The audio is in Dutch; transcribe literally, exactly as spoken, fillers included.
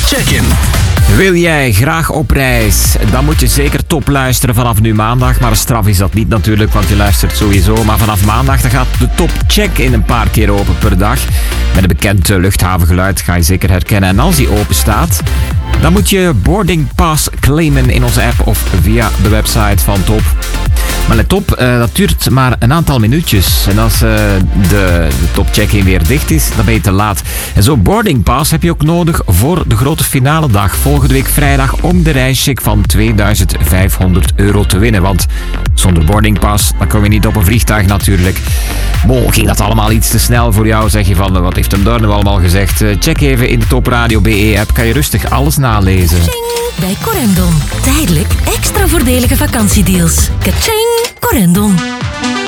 Check-in. Wil jij graag op reis? Dan moet je zeker top luisteren vanaf nu maandag. Maar straf is dat niet natuurlijk, want je luistert sowieso. Maar vanaf maandag dan gaat de top check-in een paar keer open per dag. Met een bekend luchthavengeluid ga je zeker herkennen. En als die open staat, dan moet je boarding pass claimen in onze app of via de website van Top. Maar let op, uh, dat duurt maar een aantal minuutjes. En als uh, de, de top check-in weer dicht is, dan ben je te laat. En zo'n boarding pass heb je ook nodig voor de grote finale dag. Volgende week vrijdag om de reischeck van tweeduizend vijfhonderd euro te winnen. Want zonder boarding pass, dan kom je niet op een vliegtuig natuurlijk. Bon, ging dat allemaal iets te snel voor jou? Zeg je van, uh, wat heeft hem daar nu allemaal gezegd? Uh, check even in de Top Radio B E-app, kan je rustig alles nalezen. Bij Corendon. Tijdelijk extra voordelige vakantiedeals. Kaching! Corendon.